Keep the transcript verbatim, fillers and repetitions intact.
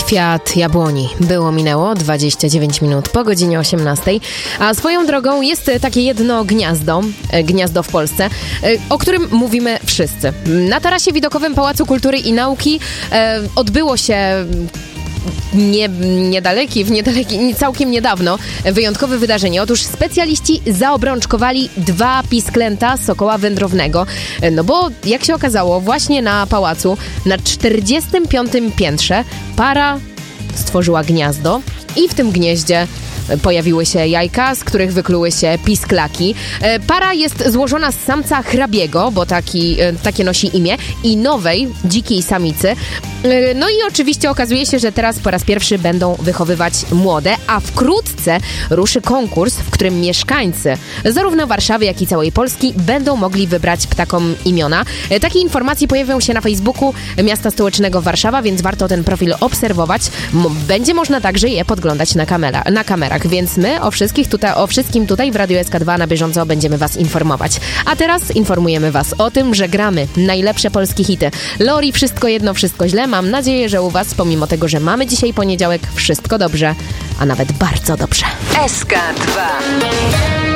Kwiat jabłoni. Było minęło dwadzieścia dziewięć minut po godzinie osiemnastej, a swoją drogą jest takie jedno gniazdo, gniazdo w Polsce, o którym mówimy wszyscy. Na tarasie widokowym Pałacu Kultury i Nauki e, odbyło się nie, niedaleki, w niedaleki, całkiem niedawno wyjątkowe wydarzenie. Otóż specjaliści zaobrączkowali dwa pisklęta sokoła wędrownego. No bo jak się okazało, właśnie na pałacu na czterdziestym piątym piętrze para stworzyła gniazdo i w tym gnieździe pojawiły się jajka, z których wykluły się pisklaki. Para jest złożona z samca hrabiego, bo taki, takie nosi imię, i nowej, dzikiej samicy. No i oczywiście okazuje się, że teraz po raz pierwszy będą wychowywać młode, a wkrótce ruszy konkurs, w którym mieszkańcy zarówno Warszawy, jak i całej Polski będą mogli wybrać ptakom imiona. Takie informacje pojawią się na Facebooku Miasta Stołecznego Warszawa, więc warto ten profil obserwować. Będzie można także je podglądać na, kamera, na kamerach, więc my o, wszystkich tutaj, o wszystkim tutaj w Radiu S K dwa na bieżąco będziemy was informować. A teraz informujemy was o tym, że gramy najlepsze polskie hity. Lori, Wszystko jedno, wszystko źle. Mam nadzieję, że u was, pomimo tego, że mamy dzisiaj poniedziałek, wszystko dobrze, a nawet bardzo dobrze. S K dwa.